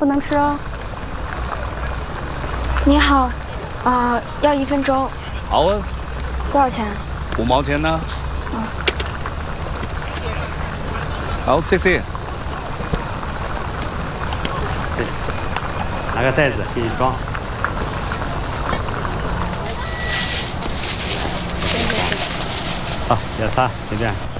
不能吃哦。你好，要1份粥。 好啊。 多少钱 ？5毛钱呢。好，谢谢。 对，拿个袋子给你装。好，要擦随便。